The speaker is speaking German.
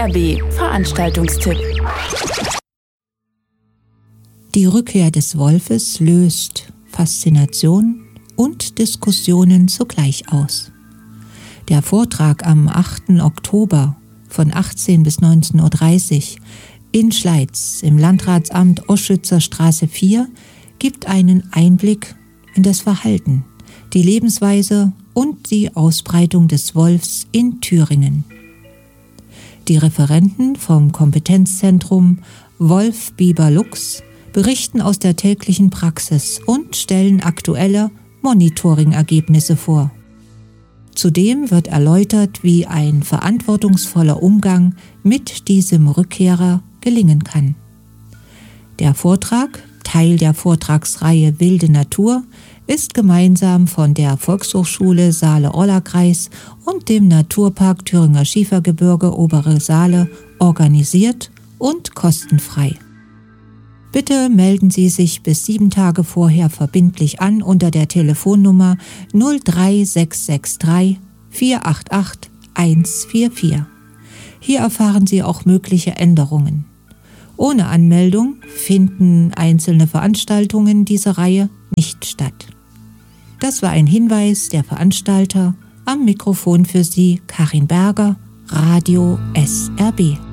RB Veranstaltungstipp. Die Rückkehr des Wolfes löst Faszination und Diskussionen zugleich aus. Der Vortrag am 8. Oktober von 18 bis 19.30 Uhr in Schleiz im Landratsamt Oschützer Straße 4 gibt einen Einblick in das Verhalten, die Lebensweise und die Ausbreitung des Wolfs in Thüringen. Die Referenten vom Kompetenzzentrum Wolf Biber Lux berichten aus der täglichen Praxis und stellen aktuelle Monitoring-Ergebnisse vor. Zudem wird erläutert, wie ein verantwortungsvoller Umgang mit diesem Rückkehrer gelingen kann. Der Vortrag, Teil der Vortragsreihe Wilde Natur, ist gemeinsam von der Volkshochschule Saale-Orla-Kreis und dem Naturpark Thüringer Schiefergebirge Obere Saale organisiert und kostenfrei. Bitte melden Sie sich bis 7 Tage vorher verbindlich an unter der Telefonnummer 03663 488 144. Hier erfahren Sie auch mögliche Änderungen. Ohne Anmeldung finden einzelne Veranstaltungen dieser Reihe nicht statt. Das war ein Hinweis der Veranstalter. Am Mikrofon für Sie Karin Berger, Radio SRB.